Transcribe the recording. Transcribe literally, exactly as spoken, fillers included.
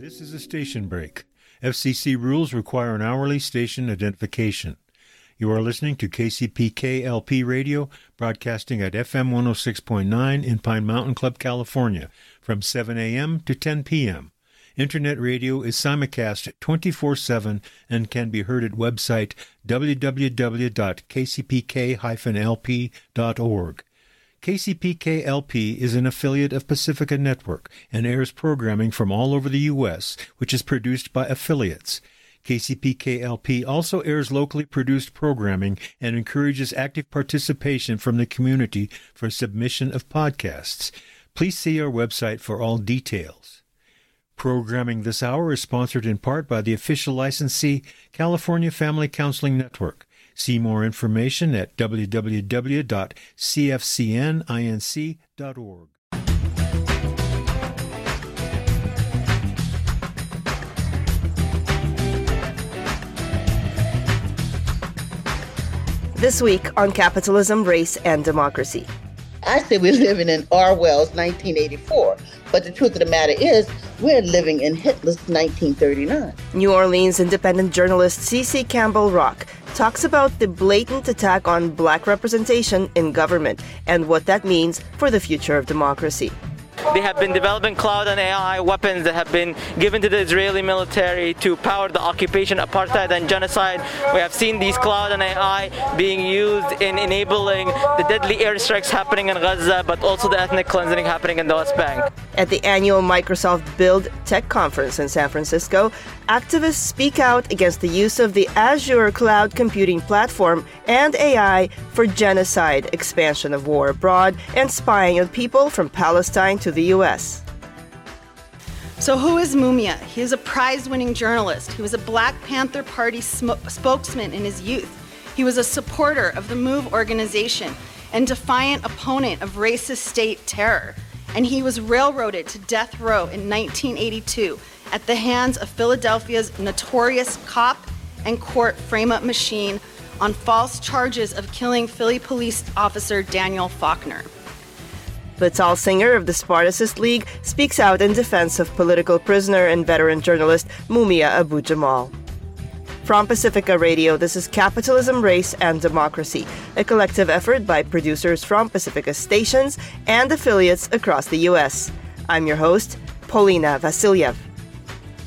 This is a station break. F C C rules require an hourly station identification. You are listening to K C P K L P Radio, broadcasting at F M one oh six point nine in Pine Mountain Club, California, from seven a.m. to ten p.m. Internet radio is simulcast twenty-four seven and can be heard at website w w w dot k c p k dash l p dot org. K C P K L P is an affiliate of Pacifica Network and airs programming from all over the U S, which is produced by affiliates. K C P K L P also airs locally produced programming and encourages active participation from the community for submission of podcasts. Please see our website for all details. Programming this hour is sponsored in part by the official licensee, California Family Counseling Network. See more information at w w w dot c f c n inc dot org. This week on Capitalism, Race, and Democracy. I say we're living in Orwell's nineteen eighty-four, but the truth of the matter is we're living in Hitler's nineteen thirty-nine. New Orleans independent journalist C C Campbell Rock talks about the blatant attack on black representation in government and what that means for the future of democracy. They have been developing cloud and A I weapons that have been given to the Israeli military to power the occupation, apartheid, and genocide. We have seen these cloud and A I being used in enabling the deadly airstrikes happening in Gaza, but also the ethnic cleansing happening in the West Bank. At the annual Microsoft Build Tech Conference in San Francisco, activists speak out against the use of the Azure cloud computing platform and A I for genocide, expansion of war abroad, and spying on people from Palestine to the U S. So who is Mumia? He is a prize-winning journalist. He was a Black Panther Party sm- spokesman in his youth. He was a supporter of the MOVE organization and defiant opponent of racist state terror. And he was railroaded to death row in nineteen eighty-two at the hands of Philadelphia's notorious cop and court frame-up machine on false charges of killing Philly police officer Daniel Faulkner. Lital Singer of the Spartacist League speaks out in defense of political prisoner and veteran journalist Mumia Abu-Jamal. From Pacifica Radio, this is Capitalism, Race, and Democracy, a collective effort by producers from Pacifica stations and affiliates across the U S. I'm your host, Paulina Vasilyev.